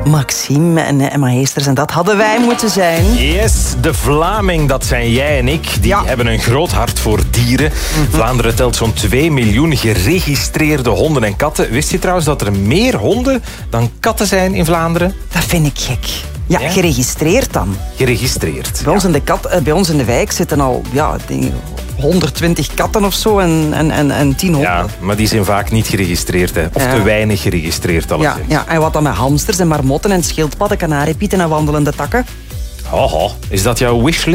Maxime en Emma Heesters, en dat hadden wij moeten zijn. Yes, de Vlaming, dat zijn jij en ik. Die hebben een groot hart voor dieren. Vlaanderen telt zo'n 2 miljoen geregistreerde honden en katten. Wist je trouwens dat er meer honden dan katten zijn in Vlaanderen? Dat vind ik gek. Ja, geregistreerd dan. Geregistreerd. Bij ons in de wijk zitten al 120 katten of zo en 10 honden. Ja, maar die zijn vaak niet geregistreerd. Hè. Of te weinig geregistreerd alleszins. Ja, en wat dan met hamsters en marmotten en schildpadden, kanariepieten en wandelende takken? Is dat jouw wishlist?